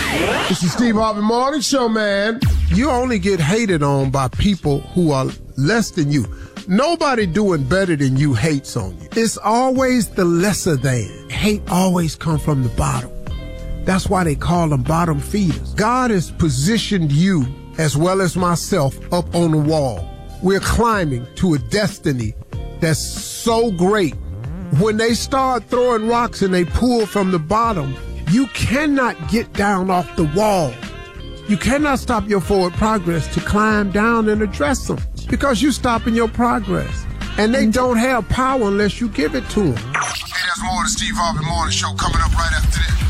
It's the Steve Harvey Morning Show, man. You only get hated on by people who are less than you. Nobody doing better than you hates on you. It's always the lesser than. Hate always comes from the bottom. That's why they call them bottom feeders. God has positioned you, as well as myself, up on the wall. We're climbing to a destiny that's so great. When they start throwing rocks and they pull from the bottom, you cannot get down off the wall. You cannot stop your forward progress to climb down and address them because you're stopping your progress. And they don't have power unless you give it to them. Hey, there's more of the Steve Harvey Morning Show coming up right after this.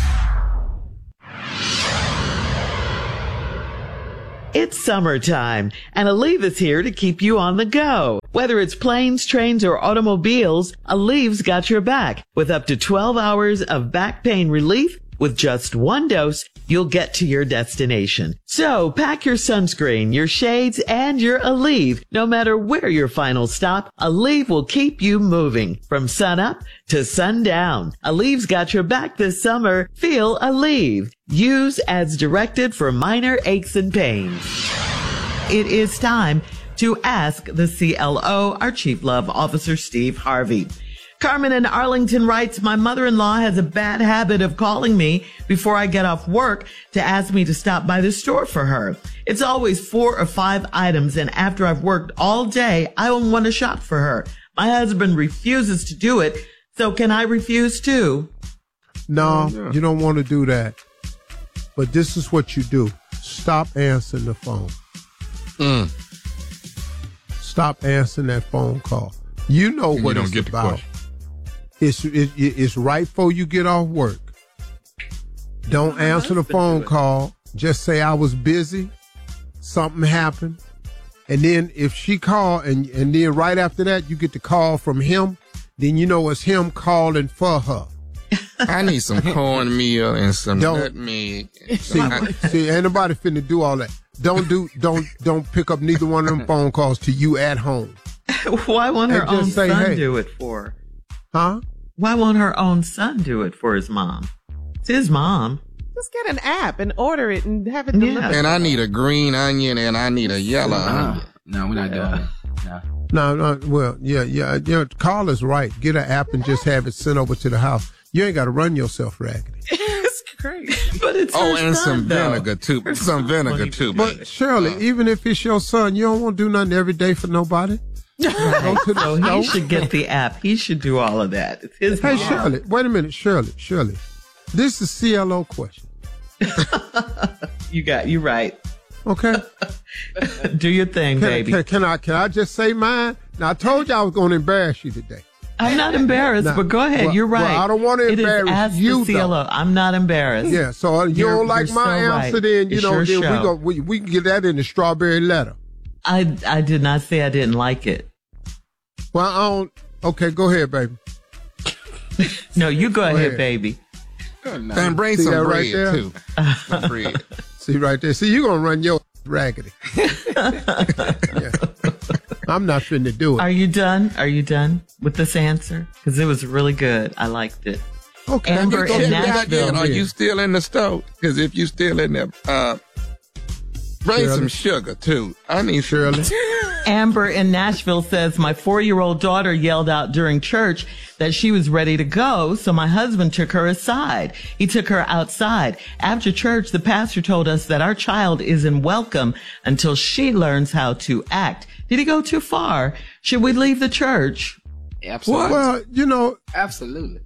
It's summertime, and Aleve is here to keep you on the go. Whether it's planes, trains, or automobiles, Aleve's got your back. With up to 12 hours of back pain relief, with just one dose, you'll get to your destination. So pack your sunscreen, your shades, and your Aleve. No matter where your final stop, Aleve will keep you moving from sun up to sundown. Aleve's got your back this summer. Feel Aleve. Use as directed for minor aches and pains. It is time to ask the CLO, our Chief Love Officer, Steve Harvey. Carmen in Arlington writes, my mother-in-law has a bad habit of calling me before I get off work to ask me to stop by the store for her. It's always 4 or 5 items, and after I've worked all day, I don't want to shop for her. My husband refuses to do it, so can I refuse too? No, you don't want to do that. But this is what you do. Stop answering the phone. Stop answering that phone call. You know what it's about. It's right before you get off work. Don't answer the phone call. Just say I was busy. Something happened. And then if she called and then right after that you get the call from him, then you know it's him calling for her. I need some cornmeal and some nutmeg. See, ain't nobody finna do all that. Don't pick up neither one of them phone calls to you at home. Why won't her own son do it for her? Huh? Why won't her own son do it for his mom? It's his mom. Just get an app and order it and have it delivered. And I need a green onion and I need a yellow onion. No, we're not doing it. No. Well, yeah. Carla's right. Get an app and just have it sent over to the house. You ain't got to run yourself raggedy. It's crazy. But it's and some vinegar too. Some vinegar too. But Shirley, even if it's your son, you don't want to do nothing every day for nobody. Right. So he should get the app. He should do all of that. It's his Hey, mom. Shirley, wait a minute, Shirley. This is a CLO question. You right. Okay. Do your thing, baby. Can I just say mine? Now, I told you I was going to embarrass you today. I'm not embarrassed, but go ahead. Well, you're right. Well, I don't want to embarrass you, the CLO. I'm not embarrassed. Yeah, so you don't like my answer, right. then, you know, then we can get that in the strawberry letter. I did not say I didn't like it. Well, I don't. Okay, go ahead, baby. No, you go ahead, baby. And bring some bread, too. Some bread. See right there. See, you're going to run your raggedy. Yeah. I'm not finna do it. Are you done? Are you done with this answer? Because it was really good. I liked it. Okay. Amber in Nashville. Are you still in the stove? Because if you still in there, bring some sugar, too. I need Shirley. Amber in Nashville says, my 4-year-old daughter yelled out during church that she was ready to go, so my husband took her aside. He took her outside. After church, the pastor told us that our child isn't welcome until she learns how to act. Did he go too far? Should we leave the church? Absolutely. Well, you know. Absolutely.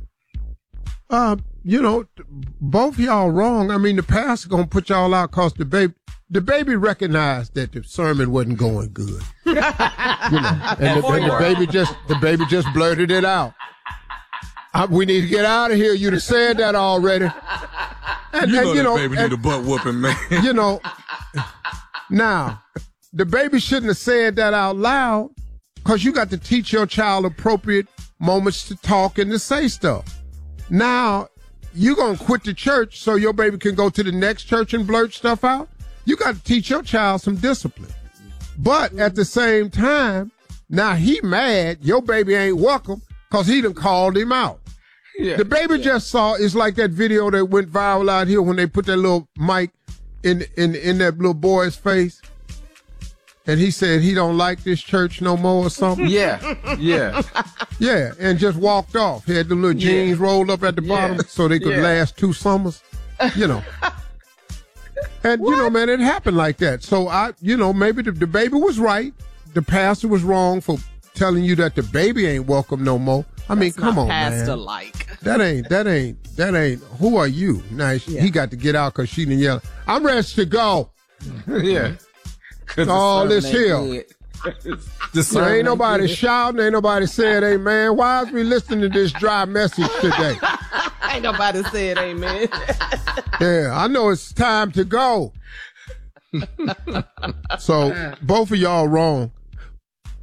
You know, both y'all wrong. I mean, the pastor gonna put y'all out because the baby recognized that the sermon wasn't going good. You know, and the baby just blurted it out. We need to get out of here. You'd have said that already. And, baby need a butt whooping, man. You know, now, the baby shouldn't have said that out loud because you got to teach your child appropriate moments to talk and to say stuff. Now, you're going to quit the church so your baby can go to the next church and blurt stuff out? You got to teach your child some discipline. But at the same time, now he mad, your baby ain't welcome because he done called him out. The baby just saw, it's like that video that went viral out here when they put that little mic in that little boy's face. And he said he don't like this church no more or something. Yeah. Yeah, and just walked off. He had the little jeans rolled up at the bottom so they could last 2 summers, you know. And, you know, man, it happened like that. So, maybe the baby was right. The pastor was wrong for telling you that the baby ain't welcome no more. I mean, come on, pastor-like. man. That ain't, who are you? Now, he got to get out because she didn't yell, I'm ready to go. Yeah. All this here. So ain't nobody shouting, ain't nobody saying amen. Why is we listening to this dry message today? Ain't nobody said amen. Yeah, I know it's time to go. So both of y'all wrong.